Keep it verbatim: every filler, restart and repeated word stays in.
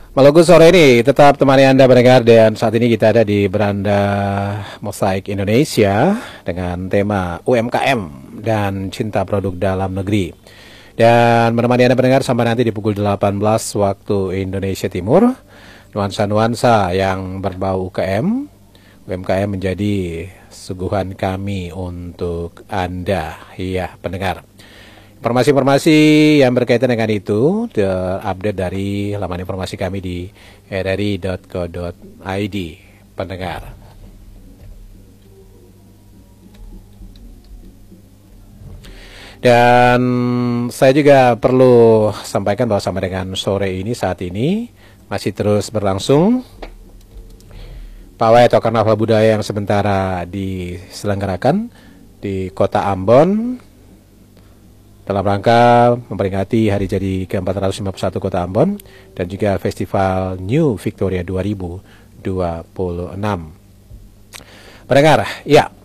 Maluku sore ini tetap temani Anda mendengar, dan saat ini kita ada di beranda Mosaik Indonesia dengan tema U M K M dan cinta produk dalam negeri. Dan menemani Anda mendengar sampai nanti di pukul delapan belas waktu Indonesia Timur. Nuansa-nuansa yang berbau U K M, U M K M menjadi suguhan kami untuk Anda, iya pendengar. Informasi-informasi yang berkaitan dengan itu terupdate dari laman informasi kami di r r i dot co dot i d, pendengar. Dan saya juga perlu sampaikan bahwa sampai dengan sore ini, saat ini masih terus berlangsung pawai atau karnaval budaya yang sementara diselenggarakan di kota Ambon dalam rangka memperingati hari jadi ke empat ratus lima puluh satu Kota Ambon dan juga Festival New Victoria dua ribu dua puluh enam. Pendengar, ya,